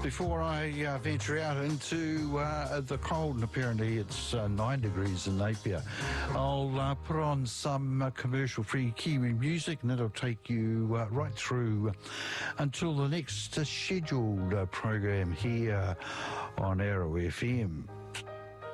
Before I venture out into the cold, and apparently it's 9 degrees in Napier, I'll put on some commercial-free Kiwi music, and that'll take you right through until the next scheduled program here on Arrow FM.